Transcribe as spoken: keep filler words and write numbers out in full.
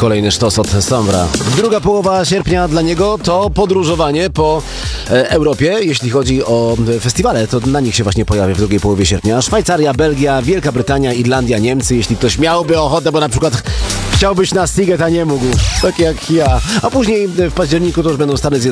kolejny sztos od Sombra. Druga połowa sierpnia dla niego to podróżowanie po e, Europie. Jeśli chodzi o festiwale, to na nich się właśnie pojawia w drugiej połowie sierpnia. Szwajcaria, Belgia, Wielka Brytania, Irlandia, Niemcy. Jeśli ktoś miałby ochotę, bo na przykład chciałbyś na Siget, a nie mógł. Tak jak ja. A później w październiku to już będą Stany Zjednoczone.